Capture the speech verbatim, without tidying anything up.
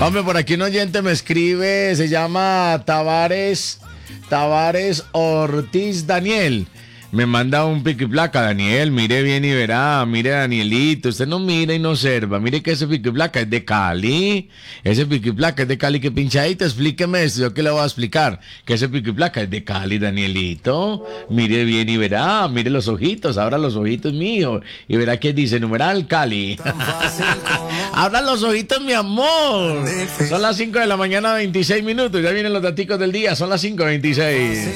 Hombre, por aquí un oyente me escribe, se llama Tavares, Tavares Ortiz Daniel. Me manda un pico y placa, Daniel, mire bien y verá, mire Danielito, usted no mira y no observa, mire que ese pico y placa es de Cali, ese pico y placa es de Cali, que pinchadito, explíqueme esto, yo que le voy a explicar, que ese pico y placa es de Cali, Danielito, mire bien y verá, mire los ojitos, abra los ojitos mío, y verá que dice numeral Cali. Abra los ojitos, mi amor. Son las cinco de la mañana, veintiséis minutos, ya vienen los daticos del día, son las cinco veintiséis.